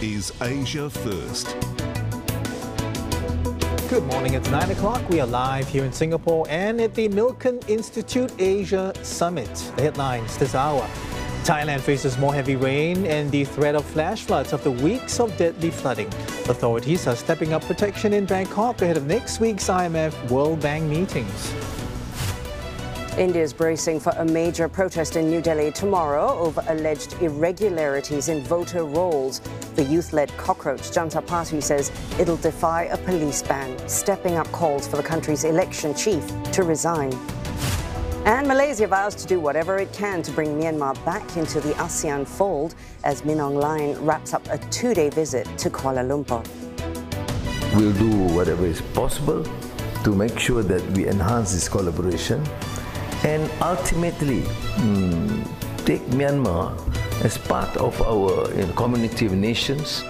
is Asia First. Good morning, it's 9 o'clock. We are live here in Singapore and at the Milken Institute Asia Summit. The headlines this hour. Thailand faces more heavy rain and the threat of flash floods after weeks of deadly flooding. Authorities are stepping up protection in Bangkok ahead of next week's IMF World Bank meetings. India is bracing for a major protest in New Delhi tomorrow over alleged irregularities in voter rolls. The youth-led Cockroach Janata Party says it'll defy a police ban, stepping up calls for the country's election chief to resign. And Malaysia vows to do whatever it can to bring Myanmar back into the ASEAN fold as Min Aung Hlaing wraps up a two-day visit to Kuala Lumpur. We'll do whatever is possible to make sure that we enhance this collaboration and ultimately take Myanmar as part of our community of nations.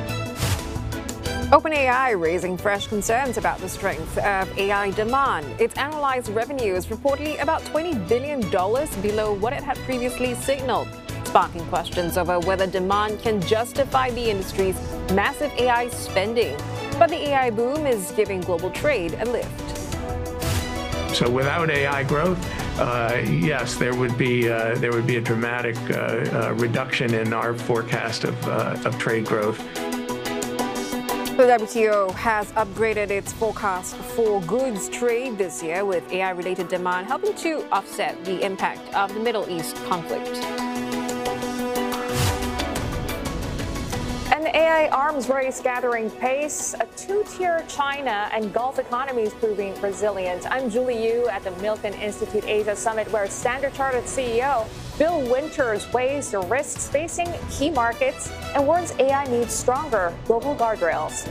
OpenAI raising fresh concerns about the strength of AI demand. Its analyzed revenue is reportedly about $20 billion below what it had previously signaled, sparking questions over whether demand can justify the industry's massive AI spending. But the AI boom is giving global trade a lift. So without AI growth, yes, there would be a dramatic reduction in our forecast of trade growth. The WTO has upgraded its forecast for goods trade this year, with AI-related demand helping to offset the impact of the Middle East conflict. An AI arms race gathering pace, a two-tier China and Gulf economies proving resilient. I'm Julie Yu at the Milken Institute Asia Summit, where Standard Chartered CEO Bill Winters weighs the risks facing key markets and warns AI needs stronger global guardrails.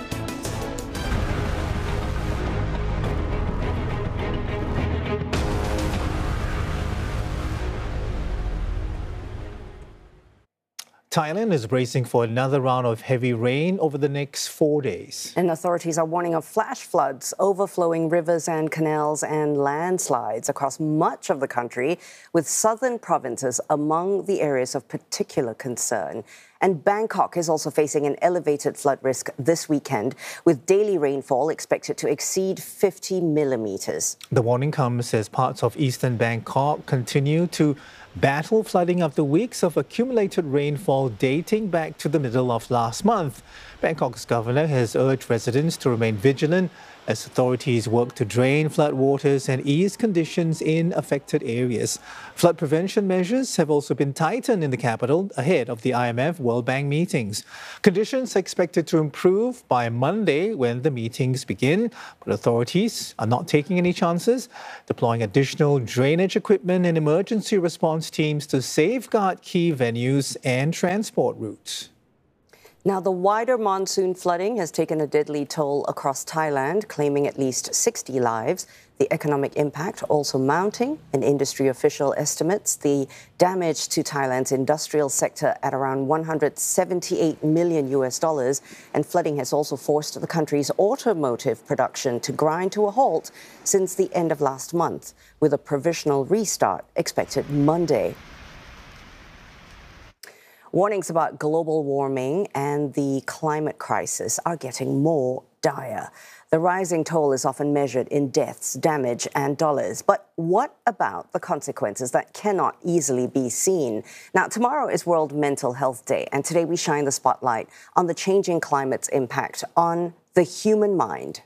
Thailand is bracing for another round of heavy rain over the next 4 days. And authorities are warning of flash floods, overflowing rivers and canals, and landslides across much of the country, with southern provinces among the areas of particular concern. And Bangkok is also facing an elevated flood risk this weekend, with daily rainfall expected to exceed 50 millimeters. The warning comes as parts of eastern Bangkok continue to battle flooding after weeks of accumulated rainfall dating back to the middle of last month. Bangkok's governor has urged residents to remain vigilant as authorities work to drain floodwaters and ease conditions in affected areas. Flood prevention measures have also been tightened in the capital ahead of the IMF World Bank meetings. Conditions are expected to improve by Monday when the meetings begin, but authorities are not taking any chances, deploying additional drainage equipment and emergency response teams to safeguard key venues and transport routes. Now, the wider monsoon flooding has taken a deadly toll across Thailand, claiming at least 60 lives. The economic impact also mounting. An industry official estimates the damage to Thailand's industrial sector at around $178 million. And flooding has also forced the country's automotive production to grind to a halt since the end of last month, with a provisional restart expected Monday. Warnings about global warming and the climate crisis are getting more dire. The rising toll is often measured in deaths, damage, and dollars. But what about the consequences that cannot easily be seen? Now, tomorrow is World Mental Health Day, and today we shine the spotlight on the changing climate's impact on the human mind.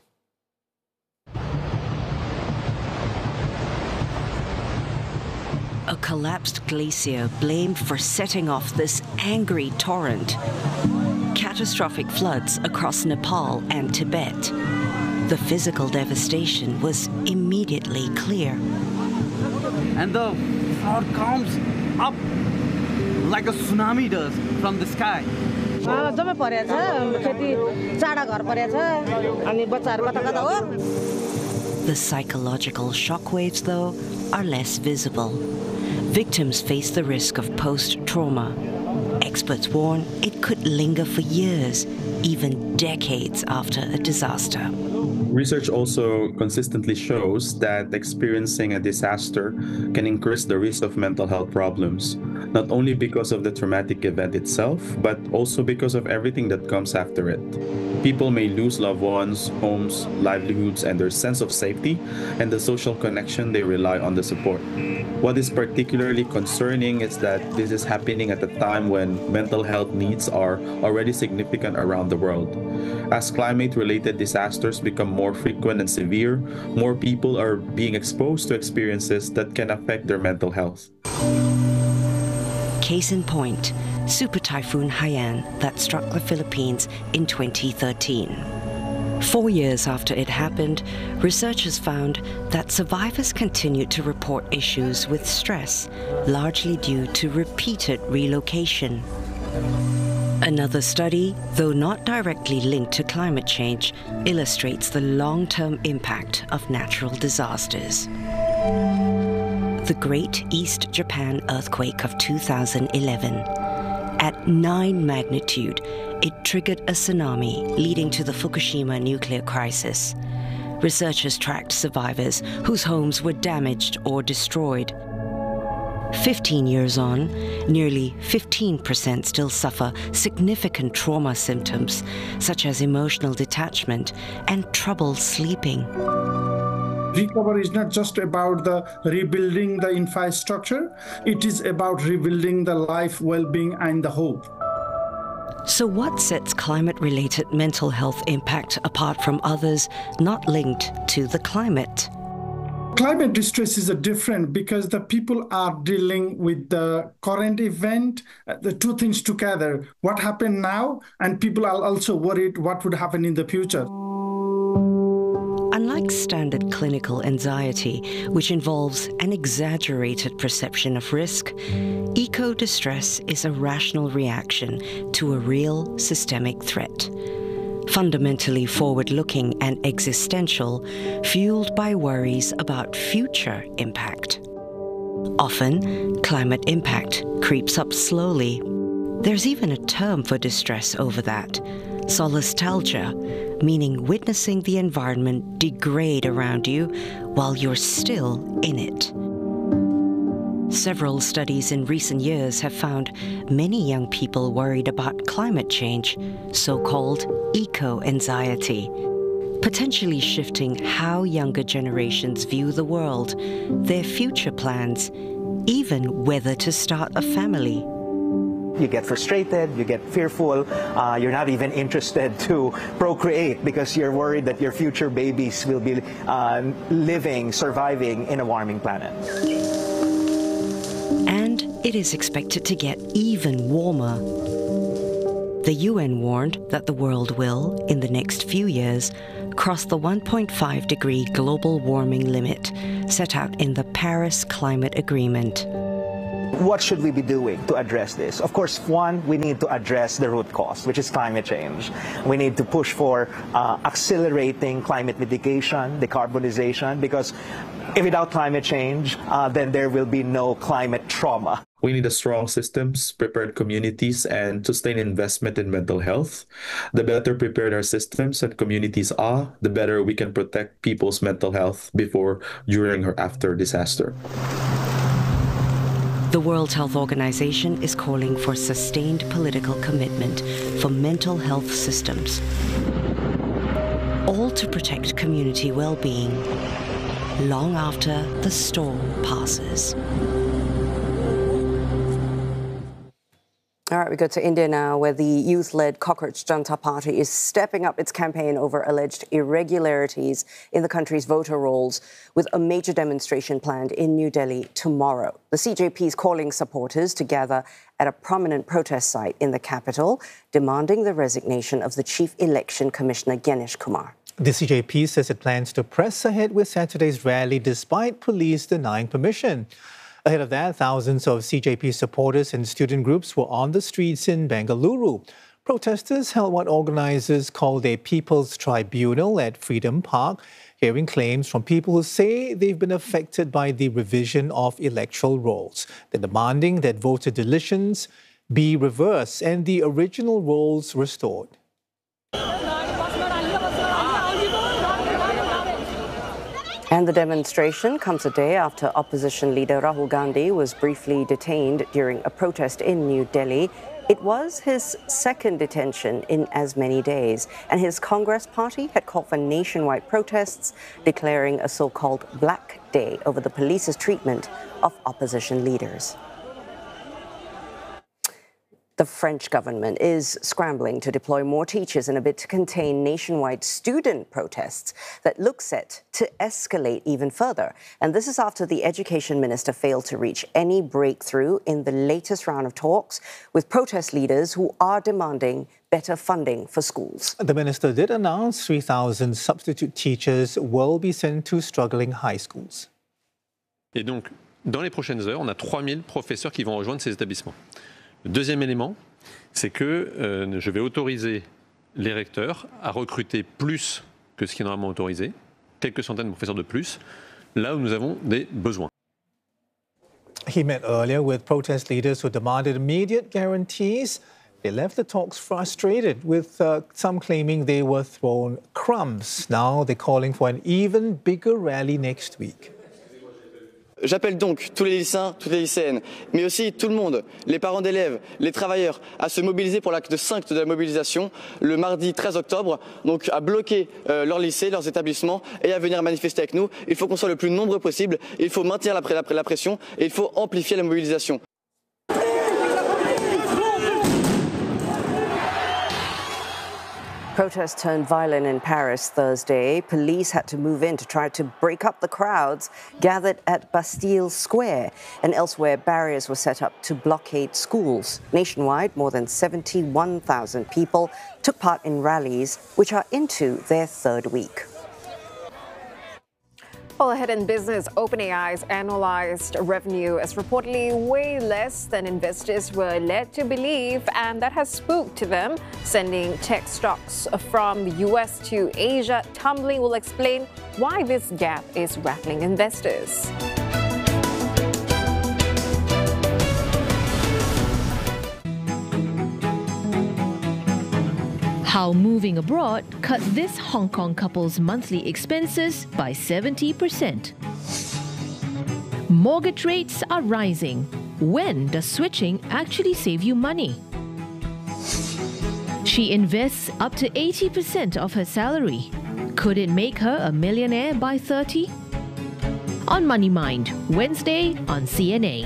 A collapsed glacier blamed for setting off this angry torrent. Catastrophic floods across Nepal and Tibet. The physical devastation was immediately clear. And the flood comes up like a tsunami does from the sky. The psychological shockwaves, though, are less visible. Victims face the risk of post-trauma. Experts warn it could linger for years, even decades after a disaster. Research also consistently shows that experiencing a disaster can increase the risk of mental health problems. not only because of the traumatic event itself, but also because of everything that comes after it. People may lose loved ones, homes, livelihoods, and their sense of safety and the social connection they rely on the support. What is particularly concerning is that this is happening at a time when mental health needs are already significant around the world. As climate-related disasters become more frequent and severe, more people are being exposed to experiences that can affect their mental health. Case in point, Super Typhoon Haiyan that struck the Philippines in 2013. 4 years after it happened, researchers found that survivors continued to report issues with stress, largely due to repeated relocation. Another study, though not directly linked to climate change, illustrates the long-term impact of natural disasters. The Great East Japan earthquake of 2011. At 9 magnitude, it triggered a tsunami leading to the Fukushima nuclear crisis. Researchers tracked survivors whose homes were damaged or destroyed. 15 years on, nearly 15% still suffer significant trauma symptoms, such as emotional detachment and trouble sleeping. Recovery is not just about the rebuilding the infrastructure, it is about rebuilding the life, well-being, and the hope. So what sets climate-related mental health impact apart from others not linked to the climate? Climate distress is different because the people are dealing with the current event, the two things together, what happened now, and people are also worried what would happen in the future. Unlike standard clinical anxiety, which involves an exaggerated perception of risk, eco-distress is a rational reaction to a real systemic threat. Fundamentally forward-looking and existential, fueled by worries about future impact. Often, climate impact creeps up slowly. There's even a term for distress over that, solastalgia, meaning witnessing the environment degrade around you while you're still in it. Several studies in recent years have found many young people worried about climate change, so-called eco-anxiety, potentially shifting how younger generations view the world, their future plans, even whether to start a family. You get frustrated, you get fearful, you're not even interested to procreate because you're worried that your future babies will be surviving in a warming planet. And it is expected to get even warmer. The UN warned that the world will, in the next few years, cross the 1.5-degree global warming limit set out in the Paris Climate Agreement. What should we be doing to address this? Of course, one, we need to address the root cause, which is climate change. We need to push for accelerating climate mitigation, decarbonization, because without climate change, then there will be no climate trauma. We need a strong systems, prepared communities, and sustained investment in mental health. The better prepared our systems and communities are, the better we can protect people's mental health before, during, or after disaster. The World Health Organization is calling for sustained political commitment for mental health systems, all to protect community well-being long after the storm passes. All right, we go to India now, where the youth-led Cockroach Janata Party is stepping up its campaign over alleged irregularities in the country's voter rolls, with a major demonstration planned in New Delhi tomorrow. The CJP is calling supporters to gather at a prominent protest site in the capital, demanding the resignation of the Chief Election Commissioner Ganesh Kumar. The CJP says it plans to press ahead with Saturday's rally despite police denying permission. Ahead of that, thousands of CJP supporters and student groups were on the streets in Bengaluru. Protesters held what organizers called a People's Tribunal at Freedom Park, hearing claims from people who say they've been affected by the revision of electoral rolls. They're demanding that voter deletions be reversed and the original rolls restored. And the demonstration comes a day after opposition leader Rahul Gandhi was briefly detained during a protest in New Delhi. It was his second detention in as many days, and his Congress party had called for nationwide protests, declaring a so-called Black Day over the police's treatment of opposition leaders. The French government is scrambling to deploy more teachers in a bid to contain nationwide student protests that look set to escalate even further. And this is after the education minister failed to reach any breakthrough in the latest round of talks with protest leaders who are demanding better funding for schools. The minister did announce 3,000 substitute teachers will be sent to struggling high schools. Et donc, dans les prochaines heures, on a 3000 professeurs qui vont rejoindre ces établissements. Le deuxième élément, c'est que je vais autoriser les recteurs à recruter plus que ce qui est normalement autorisé, quelques centaines de professeurs de plus, là où nous avons des besoins. He met earlier with protest leaders who demanded immediate guarantees. They left the talks frustrated, with some claiming they were thrown crumbs. Now they're calling for an even bigger rally next week. J'appelle donc tous les lycéens, toutes les lycéennes, mais aussi tout le monde, les parents d'élèves, les travailleurs, à se mobiliser pour l'acte 5 de la mobilisation le mardi 13 octobre, donc à bloquer leurs lycées, leurs établissements et à venir manifester avec nous. Il faut qu'on soit le plus nombreux possible, il faut maintenir la pression et il faut amplifier la mobilisation. Protests turned violent in Paris Thursday. Police had to move in to try to break up the crowds gathered at Bastille Square. And elsewhere, barriers were set up to blockade schools. Nationwide, more than 71,000 people took part in rallies, which are into their third week. Well, ahead in business, OpenAI's annualized revenue is reportedly way less than investors were led to believe, and that has spooked them, sending tech stocks from the US to Asia tumbling. We'll explain why this gap is rattling investors. How moving abroad cut this Hong Kong couple's monthly expenses by 70%. Mortgage rates are rising. When does switching actually save you money? She invests up to 80% of her salary. Could it make her a millionaire by 30? On Money Mind, Wednesday on CNA.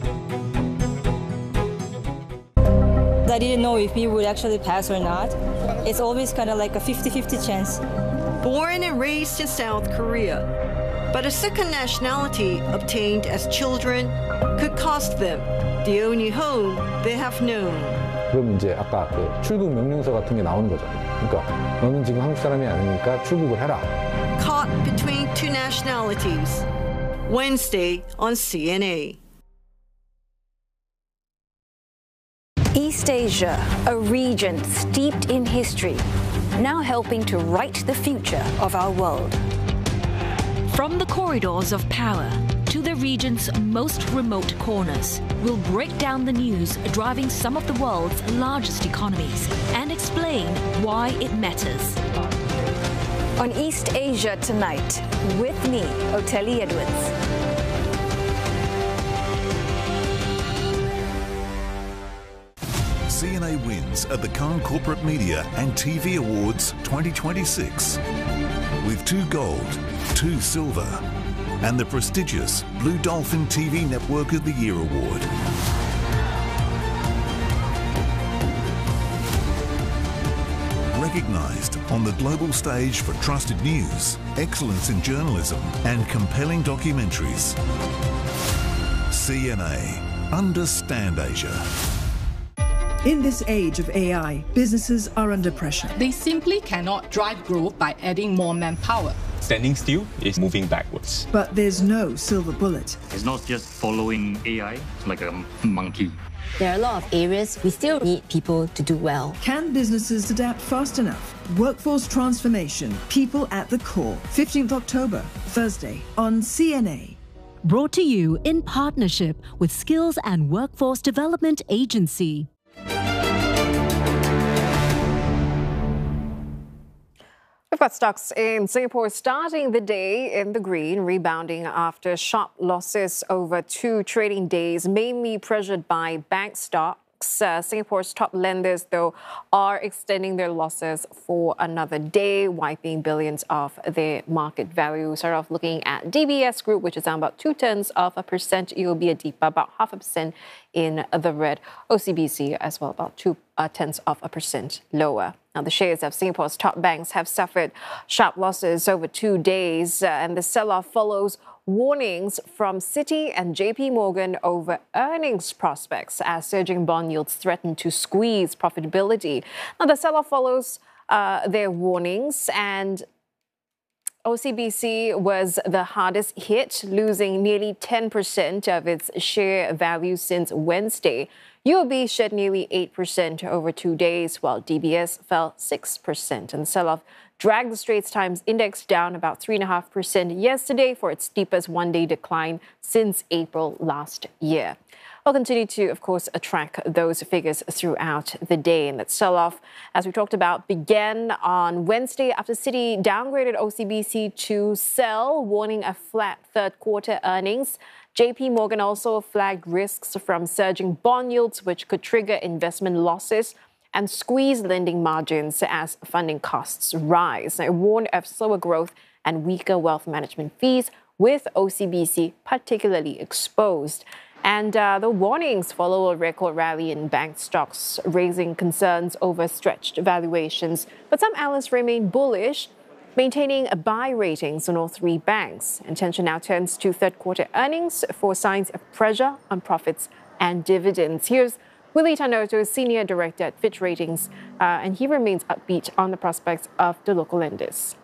I didn't know if we would actually pass or not. It's always kind of like a 50-50 chance. Born and raised in South Korea, but a second nationality obtained as children could cost them the only home they have known. 그럼 이제 아까 그 출국 명령서 같은 게 나오는 거죠. 그러니까 너는 지금 한국 사람이 아니니까 출국을 해라. Caught between two nationalities. Wednesday on CNA. East Asia, a region steeped in history, now helping to write the future of our world. From the corridors of power to the region's most remote corners, we'll break down the news driving some of the world's largest economies and explain why it matters. On East Asia tonight, with me, Oteli Edwards. CNA wins at the Cannes Corporate Media and TV Awards 2026 with 2 gold, 2 silver, and the prestigious Blue Dolphin TV Network of the Year Award. Recognised on the global stage for trusted news, excellence in journalism, and compelling documentaries. CNA. Understand Asia. In this age of AI, businesses are under pressure. They simply cannot drive growth by adding more manpower. Standing still is moving backwards. But there's no silver bullet. It's not just following AI like a monkey. There are a lot of areas we still need people to do well. Can businesses adapt fast enough? Workforce transformation, people at the core. 15th October, Thursday on CNA. Brought to you in partnership with Skills and Workforce Development Agency. We've But stocks in Singapore starting the day in the green, rebounding after sharp losses over 2 trading days, mainly pressured by bank stocks. Singapore's top lenders, though, are extending their losses for another day, wiping billions off their market value. Start off looking at DBS Group, which is down about 0.2%. UOB Adipa about 0.5% in the red. OCBC as well about 0.2% lower. Now, the shares of Singapore's top banks have suffered sharp losses over 2 days, and the sell-off follows warnings from Citi and JP Morgan over earnings prospects as surging bond yields threaten to squeeze profitability. Now, the sell-off follows their warnings, and OCBC was the hardest hit, losing nearly 10% of its share value since Wednesday. UOB shed nearly 8% over 2 days, while DBS fell 6%. And the sell-off dragged the Straits Times Index down about 3.5% yesterday for its steepest one-day decline since April last year. We'll continue to, of course, track those figures throughout the day. And that sell-off, as we talked about, began on Wednesday after Citi downgraded OCBC to sell, warning a flat third quarter earnings. JP Morgan also flagged risks from surging bond yields, which could trigger investment losses and squeeze lending margins as funding costs rise. It warned of slower growth and weaker wealth management fees, with OCBC particularly exposed. And the warnings follow a record rally in bank stocks, raising concerns over stretched valuations. But some analysts remain bullish, maintaining buy ratings on all 3 banks. Attention now turns to third quarter earnings for signs of pressure on profits and dividends. Here's Willie Tanoto, Senior Director at Fitch Ratings, and he remains upbeat on the prospects of the local lenders.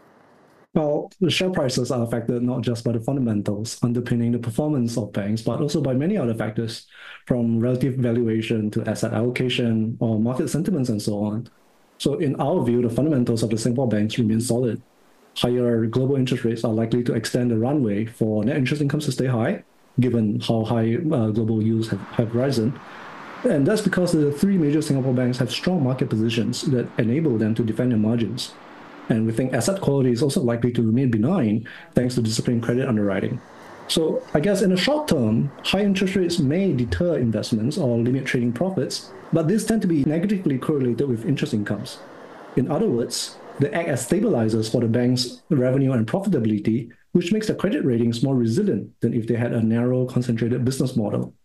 Well, the share prices are affected not just by the fundamentals underpinning the performance of banks, but also by many other factors, from relative valuation to asset allocation or market sentiments and so on. So in our view, the fundamentals of the Singapore banks remain solid. Higher global interest rates are likely to extend the runway for net interest incomes to stay high, given how high global yields have risen. And that's because the 3 major Singapore banks have strong market positions that enable them to defend their margins. And we think asset quality is also likely to remain benign thanks to disciplined credit underwriting. So I guess in the short term, high interest rates may deter investments or limit trading profits, but these tend to be negatively correlated with interest incomes. In other words, they act as stabilizers for the bank's revenue and profitability, which makes their credit ratings more resilient than if they had a narrow, concentrated business model.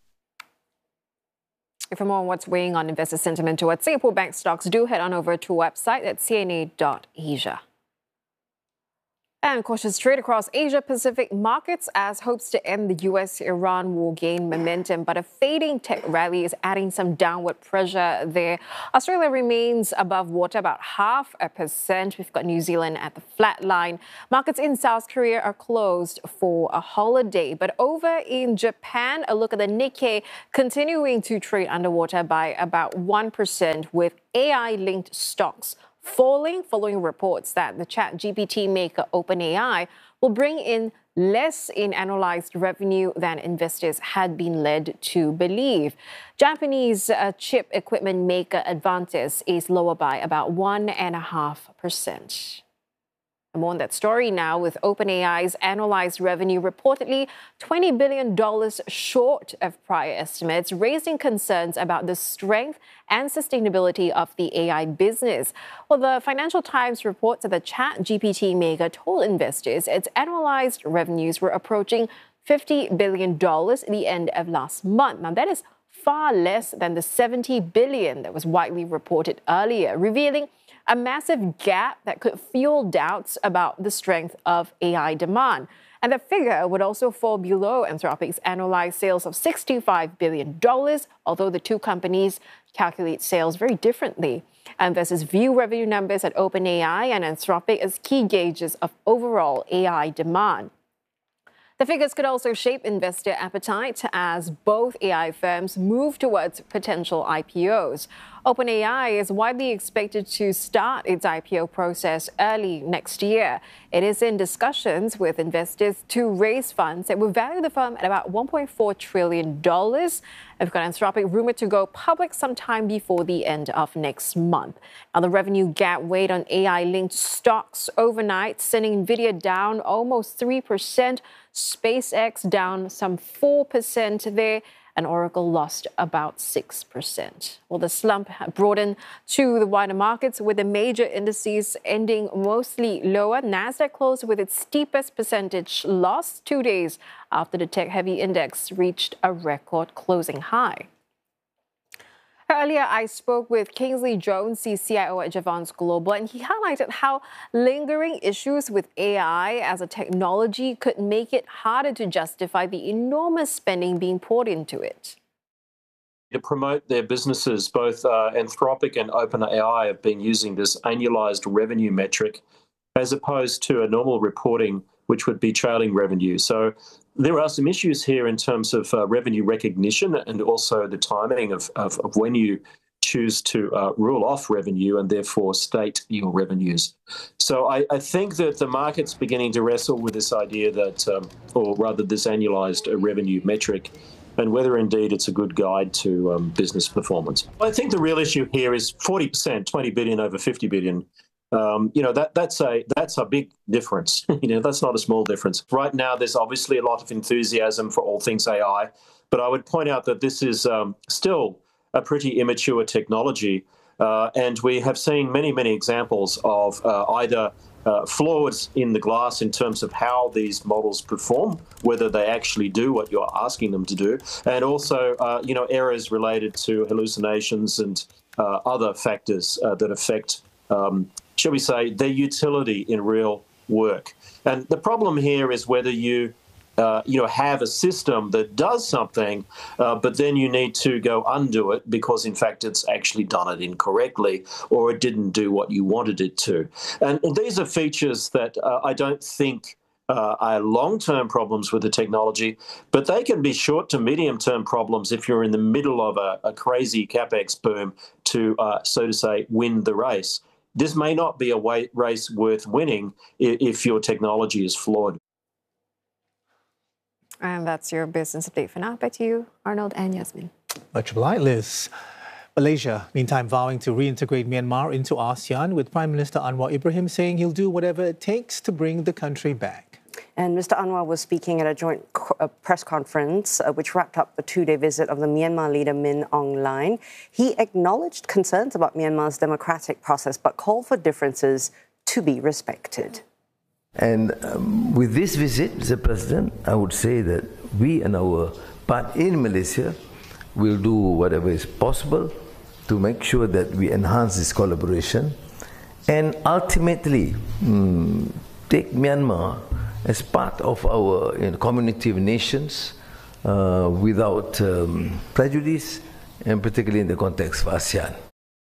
For more on what's weighing on investor sentiment towards Singapore bank stocks, do head on over to our website at cna.asia. And cautious trade across Asia-Pacific markets as hopes to end the US-Iran war gain momentum. But a fading tech rally is adding some downward pressure there. Australia remains above water, about 0.5%. We've got New Zealand at the flat line. Markets in South Korea are closed for a holiday. But over in Japan, a look at the Nikkei continuing to trade underwater by about 1%, with AI-linked stocks falling following reports that the ChatGPT maker OpenAI will bring in less in annualized revenue than investors had been led to believe. Japanese chip equipment maker Advantis is lower by about 1.5%. More on that story now, with OpenAI's annualized revenue reportedly $20 billion short of prior estimates, raising concerns about the strength and sustainability of the AI business. Well, the Financial Times reports that the ChatGPT maker told investors its annualized revenues were approaching $50 billion at the end of last month. Now, that is far less than the $70 billion that was widely reported earlier, revealing a massive gap that could fuel doubts about the strength of AI demand. And the figure would also fall below Anthropic's annualized sales of $65 billion, although the two companies calculate sales very differently. Investors view revenue numbers at OpenAI and Anthropic as key gauges of overall AI demand. The figures could also shape investor appetite as both AI firms move towards potential IPOs. OpenAI is widely expected to start its IPO process early next year. It is in discussions with investors to raise funds that will value the firm at about $1.4 trillion. They've got Anthropic rumored to go public sometime before the end of next month. Now, the revenue gap weighed on AI-linked stocks overnight, sending Nvidia down almost 3%, SpaceX down some 4% there, and Oracle lost about 6%. Well, the slump broadened to the wider markets, with the major indices ending mostly lower. Nasdaq closed with its steepest percentage loss 2 days after the tech-heavy index reached a record closing high. Earlier, I spoke with Kingsley Jones, the CIO at Javons Global, and he highlighted how lingering issues with AI as a technology could make it harder to justify the enormous spending being poured into it. To promote their businesses, both Anthropic and OpenAI have been using this annualized revenue metric as opposed to a normal reporting, which would be trailing revenue. So there are some issues here in terms of revenue recognition and also the timing of when you choose to rule off revenue and therefore state your revenues. So I think that the market's beginning to wrestle with this idea that, or rather this annualized revenue metric, and whether indeed it's a good guide to business performance. I think the real issue here is 40%, 20 billion over 50 billion. That's a big difference. That's not a small difference. Right now, there's obviously a lot of enthusiasm for all things AI, but I would point out that this is still a pretty immature technology, and we have seen many, many examples of either flaws in the glass in terms of how these models perform, whether they actually do what you're asking them to do, and also, errors related to hallucinations and other factors that affect shall we say, their utility in real work. And the problem here is whether you have a system that does something, but then you need to go undo it because, in fact, it's actually done it incorrectly or it didn't do what you wanted it to. And these are features that I don't think are long-term problems with the technology, but they can be short to medium-term problems if you're in the middle of a crazy CapEx boom to, so to say, win the race. This may not be a race worth winning if your technology is flawed. And that's your business update for now. Back to you, Arnold and Yasmin. Much obliged, Liz. Malaysia, meantime, vowing to reintegrate Myanmar into ASEAN, with Prime Minister Anwar Ibrahim saying he'll do whatever it takes to bring the country back. And Mr. Anwar was speaking at a joint press conference which wrapped up the two-day visit of the Myanmar leader Min Aung Hlaing. He acknowledged concerns about Myanmar's democratic process but called for differences to be respected. And with this visit, Mr. President, I would say that we and our part in Malaysia will do whatever is possible to make sure that we enhance this collaboration and ultimately take Myanmar as part of our community of nations without prejudice, and particularly in the context of ASEAN.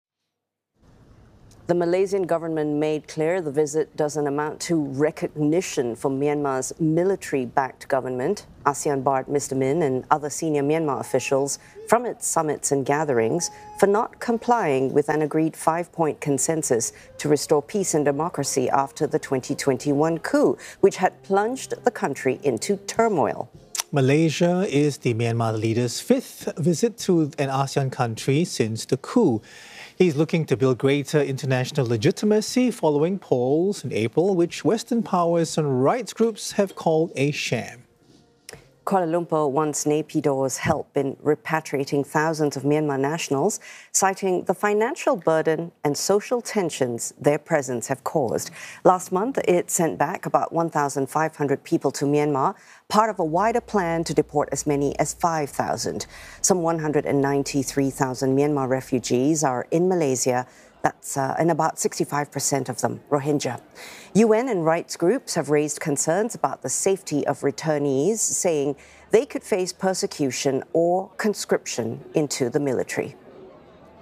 The Malaysian government made clear the visit doesn't amount to recognition for Myanmar's military-backed government. ASEAN barred Mr. Min and other senior Myanmar officials from its summits and gatherings for not complying with an agreed 5-point consensus to restore peace and democracy after the 2021 coup, which had plunged the country into turmoil. Malaysia is the Myanmar leader's 5th visit to an ASEAN country since the coup. He's looking to build greater international legitimacy following polls in April, which Western powers and rights groups have called a sham. Kuala Lumpur wants Naypyiaw's help in repatriating thousands of Myanmar nationals, citing the financial burden and social tensions their presence have caused. Last month, it sent back about 1,500 people to Myanmar, part of a wider plan to deport as many as 5,000. Some 193,000 Myanmar refugees are in Malaysia. And about 65% of them Rohingya. UN and rights groups have raised concerns about the safety of returnees, saying they could face persecution or conscription into the military.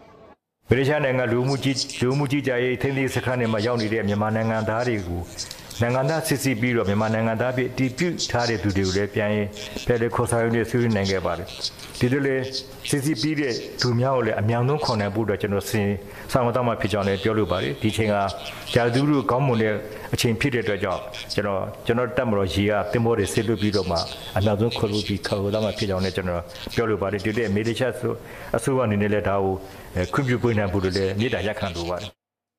ဗြိတိန်နိုင်ငံလူမှုကြီးကြရေးထိန်းသိမ်းစခန်းတွေမှာရောက်နေတဲ့မြန်မာနိုင်ငံသားတွေကိုနိုင်ငံသားစစ်စစ်ပြီးတော့မြန်မာနိုင်ငံသားပြည်တည်ပြုထားတဲ့သူတွေကိုလည်းပြန်လေခေါ်ဆောင်ရေးဆွေးနွေးနိုင်ခဲ့ပါတယ်ဒီလိုလေစစ်စစ်ပြီးတဲ့သူများကိုလည်းအများဆုံးခေါ်နိုင်ဖို့အတွက်ကျွန်တော်ဆောင်ရွက်မှာဖြစ်ကြောင်းလည်းပြောလိုပါတယ်ဒီချိန်ကဂျာသူတို့ကောင်းမွန်တဲ့အချိန်ဖြစ်တဲ့အတွက်ကြောင့်ကျွန်တော်တက်မလို့ရေကတင်မောတွေဆေးလွတ်ပြီးတော့မှအများဆုံးခေါ်လို့ပြီးခေါ်တော့မှဖြစ်ကြောင်းလည်းကျွန်တော်ပြောလိုပါတယ်ဒီတဲ့မေဒီချက်ဆိုအစိုးရအနေနဲ့လည်းဒါကိုခွင့်ပြုပေးနိုင်ဖို့လည်းမြေတားရက်ခံလိုပါတယ်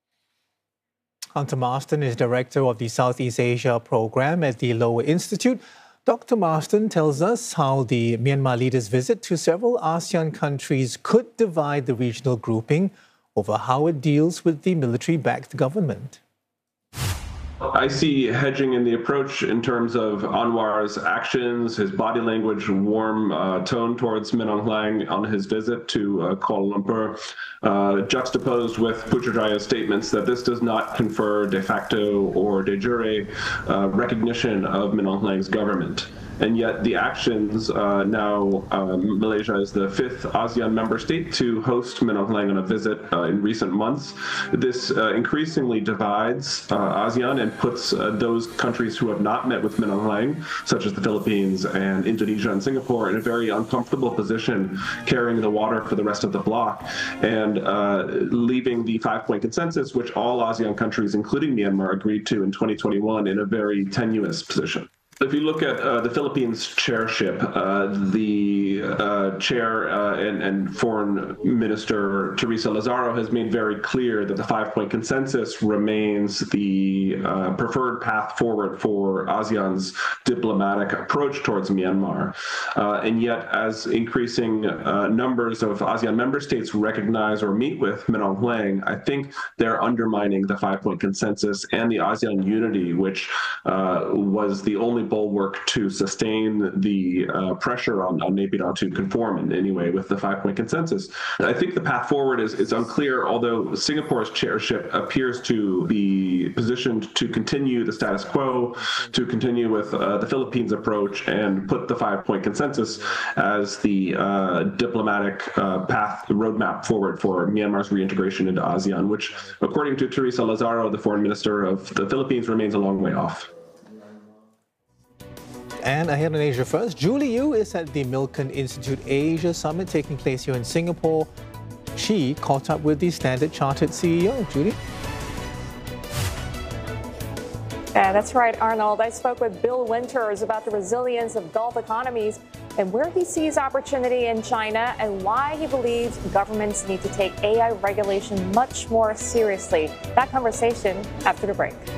Hunter Marston is director of the Southeast Asia program at the Lowy Institute. Dr. Marston tells us how the Myanmar leaders' visit to several ASEAN countries could divide the regional grouping over how it deals with the military-backed government. I see hedging in the approach in terms of Anwar's actions, his body language, warm tone towards Min Aung Hlaing on his visit to Kuala Lumpur, juxtaposed with Putrajaya's statements that this does not confer de facto or de jure recognition of Min Aung Hlaing's government. And yet the actions now, Malaysia is the 5th ASEAN member state to host Min Aung Hlaing on a visit in recent months. This increasingly divides ASEAN and puts those countries who have not met with Min Aung Hlaing, such as the Philippines and Indonesia and Singapore, in a very uncomfortable position, carrying the water for the rest of the bloc, and leaving the 5-point consensus, which all ASEAN countries, including Myanmar, agreed to in 2021, in a very tenuous position. If you look at the Philippines chairship, the chair and foreign minister Teresa Lazaro has made very clear that the 5-point consensus remains the preferred path forward for ASEAN's diplomatic approach towards Myanmar. And yet, as increasing numbers of ASEAN member states recognize or meet with Min Aung Hlaing, I think they're undermining the 5-point consensus and the ASEAN unity, which was the only bulwark to sustain the pressure on Naypyidaw to conform in any way with the 5-point consensus. I think the path forward is unclear, although Singapore's chairship appears to be positioned to continue the status quo, to continue with the Philippines approach and put the 5-point consensus as the diplomatic roadmap forward for Myanmar's reintegration into ASEAN, which, according to Teresa Lazaro, the foreign minister of the Philippines, remains a long way off. And ahead on Asia First, Julie Yu is at the Milken Institute Asia Summit taking place here in Singapore. She caught up with the Standard Chartered CEO. Julie? Yeah, that's right, Arnold. I spoke with Bill Winters about the resilience of Gulf economies and where he sees opportunity in China and why he believes governments need to take AI regulation much more seriously. That conversation after the break.